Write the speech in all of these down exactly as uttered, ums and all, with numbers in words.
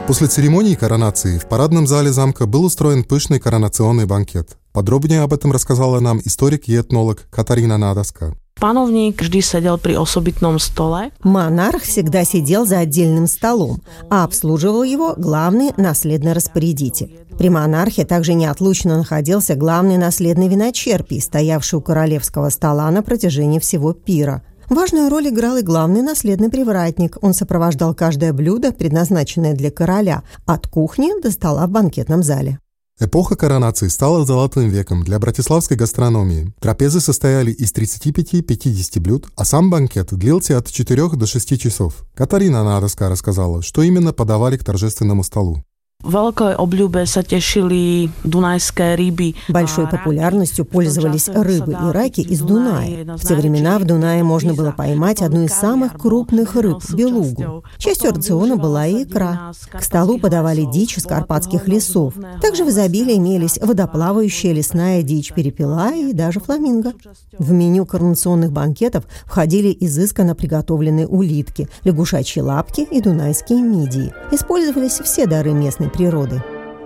После церемонии коронации в парадном зале замка был устроен пышный коронационный банкет. Подробнее об этом рассказала нам историк и этнолог Катарина Надаска. Пановник vždy sedel pri osobitnom stole. Монарх всегда сидел за отдельным столом, а обслуживал его главный наследный распорядитель. При монархе также неотлучно находился главный наследный виночерпий, стоявший у королевского стола на протяжении всего пира. Важную роль играл и главный наследный привратник. Он сопровождал каждое блюдо, предназначенное для короля, от кухни до стола в банкетном зале. Эпоха коронации стала золотым веком для братиславской гастрономии. Трапезы состояли из тридцати пяти - пятидесяти блюд, а сам банкет длился от четырёх до шести часов. Катарина Надаска рассказала, что именно подавали к торжественному столу. Veľkej obľúbe sa tešili dunajské ryby. Большой популярностью пользовались рыбы и раки из Дуная. В те времена в Дунае можно было поймать одну из самых крупных рыб – белугу. Частью рациона была и икра. К столу подавали дичь из карпатских лесов. Также в изобилии имелись водоплавающая лесная дичь, перепела и даже фламинго. В меню коронационных банкетов входили изысканно приготовленные улитки, лягушачьи лапки и дунайские мидии. Использовались все дары местной природы.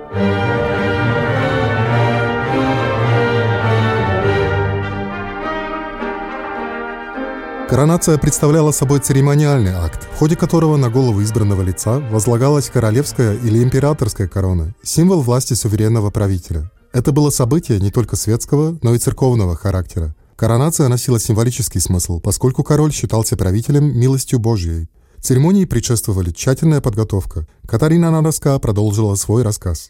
Коронация представляла собой церемониальный акт, в ходе которого на голову избранного лица возлагалась королевская или императорская корона, символ власти суверенного правителя. Это было событие не только светского, но и церковного характера. Коронация носила символический смысл, поскольку король считался правителем милостью Божьей. Церемонии предшествовали тщательная подготовка. Катарина Надаска продолжила свой рассказ.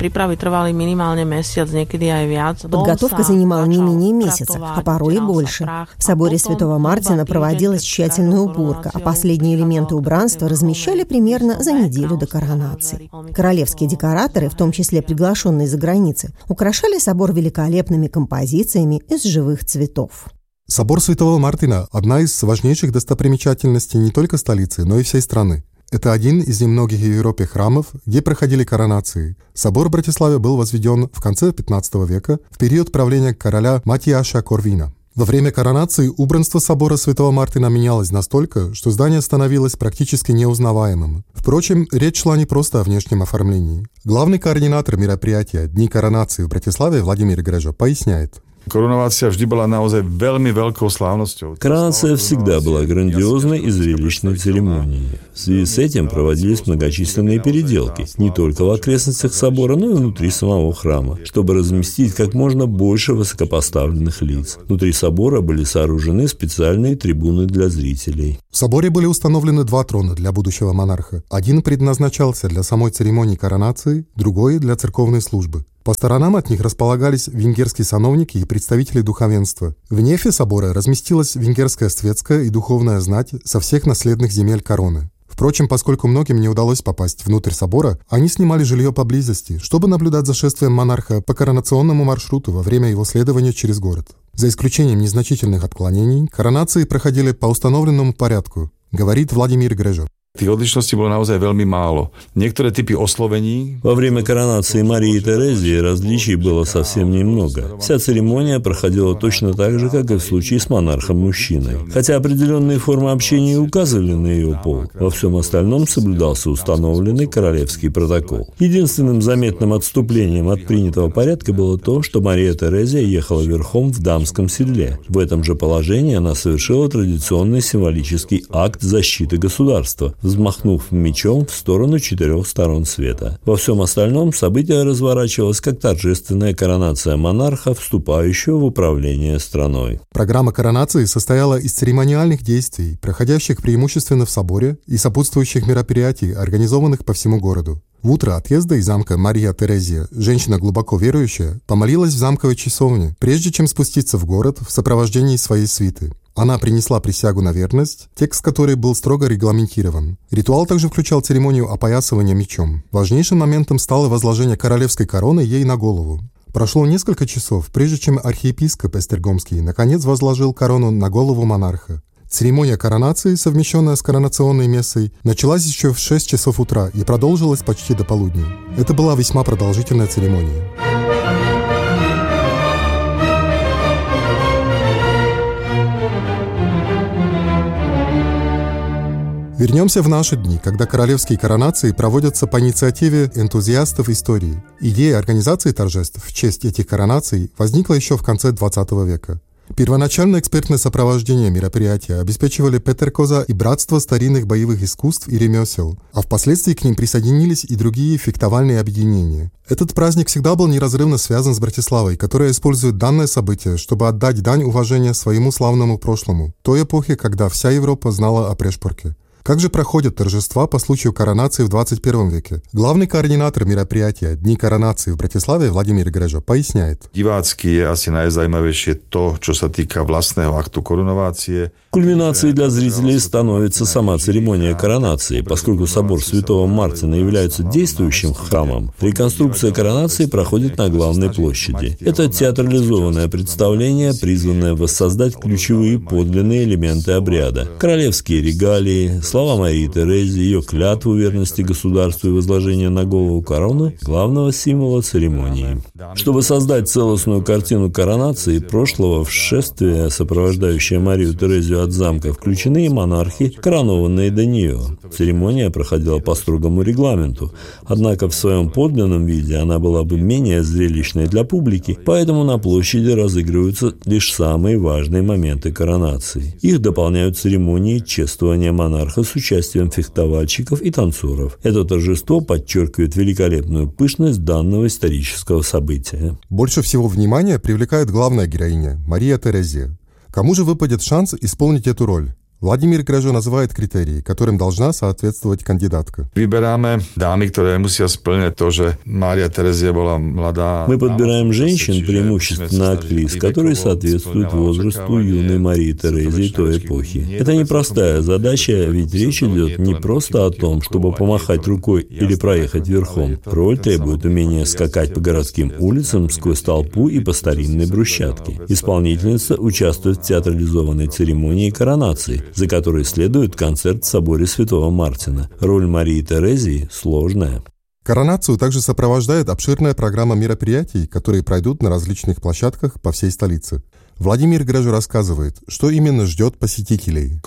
Подготовка занимала не менее месяца, а порой и больше. В соборе Святого Мартина проводилась тщательная уборка, а последние элементы убранства размещали примерно за неделю до коронации. Королевские декораторы, в том числе приглашенные из-за границы, украшали собор великолепными композициями из живых цветов. Собор Святого Мартина – одна из важнейших достопримечательностей не только столицы, но и всей страны. Это один из немногих в Европе храмов, где проходили коронации. Собор в Братиславе был возведен в конце пятнадцатого века, в период правления короля Матиаша Корвина. Во время коронации убранство собора Святого Мартина менялось настолько, что здание становилось практически неузнаваемым. Впрочем, речь шла не просто о внешнем оформлении. Главный координатор мероприятия «Дни коронации» в Братиславе Владимир Грежо поясняет. Коронация всегда была грандиозной и зрелищной церемонией. В связи с этим проводились многочисленные переделки, не только в окрестностях собора, но и внутри самого храма, чтобы разместить как можно больше высокопоставленных лиц. Внутри собора были сооружены специальные трибуны для зрителей. В соборе были установлены два трона для будущего монарха. Один предназначался для самой церемонии коронации, другой – для церковной службы. По сторонам от них располагались венгерские сановники и представители духовенства. В нефе собора разместилась венгерская светская и духовная знать со всех наследных земель короны. Впрочем, поскольку многим не удалось попасть внутрь собора, они снимали жилье поблизости, чтобы наблюдать за шествием монарха по коронационному маршруту во время его следования через город. За исключением незначительных отклонений, коронации проходили по установленному порядку, говорит Владимир Грежо. Tých odlišností bolo naozaj veľmi málo. Niektoré typy oslovení... Во время коронации Марии Терезии различий было совсем немного. Вся церемония проходила точно так же, как и в случае с монархом-мужчиной. Хотя определенные формы общения указывали на ее пол, во всем остальном соблюдался установленный королевский протокол. Единственным заметным отступлением от принятого порядка было то, что Мария Терезия ехала верхом в дамском седле. В этом же положении она совершила традиционный символический акт защиты государства, взмахнув мечом в сторону четырех сторон света. Во всем остальном событие разворачивалось как торжественная коронация монарха, вступающего в управление страной. Программа коронации состояла из церемониальных действий, проходящих преимущественно в соборе, и сопутствующих мероприятий, организованных по всему городу. В утро отъезда из замка Мария Терезия, женщина глубоко верующая, помолилась в замковой часовне, прежде чем спуститься в город в сопровождении своей свиты. Она принесла присягу на верность, текст которой был строго регламентирован. Ритуал также включал церемонию опоясывания мечом. Важнейшим моментом стало возложение королевской короны ей на голову. Прошло несколько часов, прежде чем архиепископ Эстергомский наконец возложил корону на голову монарха. Церемония коронации, совмещенная с коронационной мессой, началась еще в шесть часов утра и продолжилась почти до полудня. Это была весьма продолжительная церемония. Вернемся в наши дни, когда королевские коронации проводятся по инициативе энтузиастов истории. Идея организации торжеств в честь этих коронаций возникла еще в конце двадцатого века. Первоначально экспертное сопровождение мероприятия обеспечивали Петер Коза и Братство старинных боевых искусств и ремесел, а впоследствии к ним присоединились и другие фехтовальные объединения. Этот праздник всегда был неразрывно связан с Братиславой, которая использует данное событие, чтобы отдать дань уважения своему славному прошлому, той эпохе, когда вся Европа знала о Прешпорке. Как же проходят торжества по случаю коронации в двадцать первом веке? Главный координатор мероприятия Дни коронации в Братиславе Vladimír Grežo поясняет. Divácky je asi najzaujímavejšie to, čo sa týka vlastného aktu korunovácie. Кульминацией для зрителей становится сама церемония коронации. Поскольку собор Святого Мартина является действующим храмом, реконструкция коронации проходит на главной площади. Это театрализованное представление, призванное воссоздать ключевые подлинные элементы обряда. Королевские регалии, слова Марии Терезии, ее клятву верности государству и возложение на голову короны – главного символа церемонии. Чтобы создать целостную картину коронации прошлого в шествие, сопровождающее Марию Терезию от замка, включены и монархи, коронованные до нее. Церемония проходила по строгому регламенту, однако в своем подлинном виде она была бы менее зрелищной для публики, поэтому на площади разыгрываются лишь самые важные моменты коронации. Их дополняют церемонии чествования монарха с участием фехтовальщиков и танцоров. Это торжество подчеркивает великолепную пышность данного исторического события. Больше всего внимания привлекает главная героиня – Мария Терезия. Кому же выпадет шанс исполнить эту роль? Vladimír Grežo называет критерии, которым должна соответствовать кандидатка. Vyberáme dámy, ktoré musia splňať to, že Mária Terezia bola mladá. Мы подбираем женщин, преимущественно актрис, которые соответствуют возрасту юной Марии Терезии той эпохи. Это непростая задача, ведь речь идет не просто о том, чтобы помахать рукой или проехать верхом. Роль требует умения скакать по городским улицам сквозь толпу и по старинной брусчатке. Исполнительница участвует в театрализованной церемонии коронации, за которой следует концерт в соборе Святого Мартина. Роль Марии Терезии сложная. Коронацию также сопровождает обширная программа мероприятий, которые пройдут на различных площадках по всей столице. Vladimír Grežo рассказывает, что именно ждет посетителей.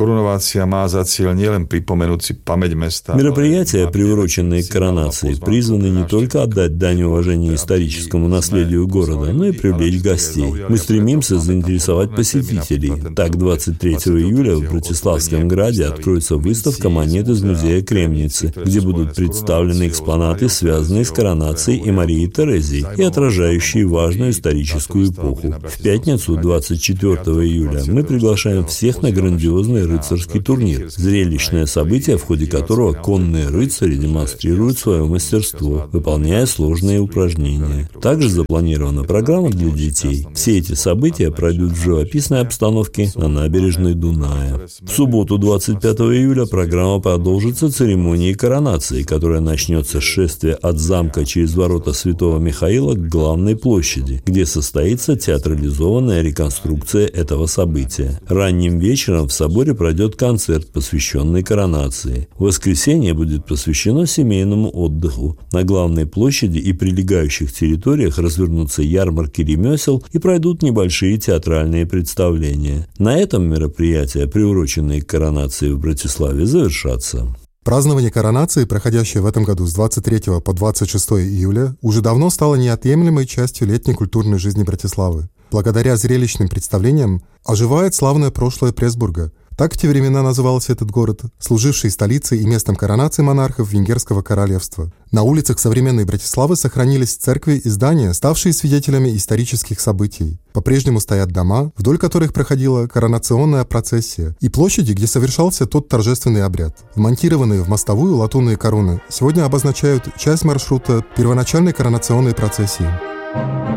Мероприятия, приуроченные к коронации, призваны не только отдать дань уважения историческому наследию города, но и привлечь гостей. Мы стремимся заинтересовать посетителей. Так, двадцать третьего июля в Братиславском граде откроется выставка монет из музея Кремницы, где будут представлены экспонаты, связанные с коронацией и Марией Терезией и отражающие важную историческую эпоху. В пятницу, двадцать четвёртого июля, мы приглашаем всех на грандиозный рыцарский турнир, зрелищное событие, в ходе которого конные рыцари демонстрируют свое мастерство, выполняя сложные упражнения. Также запланирована программа для детей. Все эти события пройдут в живописной обстановке на набережной Дуная. В субботу, двадцать пятого июля, программа продолжится церемонией коронации, которая начнется с шествия от замка через ворота Святого Михаила к главной площади, где состоится театрализованная реконструкция этого события. Ранним вечером в соборе пройдет концерт, посвященный коронации. В воскресенье будет посвящено семейному отдыху. На главной площади и прилегающих территориях развернутся ярмарки ремесел и пройдут небольшие театральные представления. На этом мероприятия, приуроченные к коронации в Братиславе, завершатся. Празднование коронации, проходящее в этом году с двадцать третьего по двадцать шестое июля, уже давно стало неотъемлемой частью летней культурной жизни Братиславы. Благодаря зрелищным представлениям оживает славное прошлое Пресбурга. Так в те времена назывался этот город, служивший столицей и местом коронации монархов Венгерского королевства. На улицах современной Братиславы сохранились церкви и здания, ставшие свидетелями исторических событий. По-прежнему стоят дома, вдоль которых проходила коронационная процессия, и площади, где совершался тот торжественный обряд. Вмонтированные в мостовую латунные короны сегодня обозначают часть маршрута первоначальной коронационной процессии.